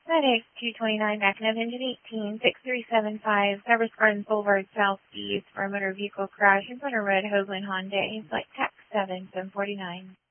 FedEx 229, backing up engine 18, 6375, Cypress Gardens Boulevard Southeast for a motor vehicle crash in front of Red Hoagland Hyundai, flight TAC 7749.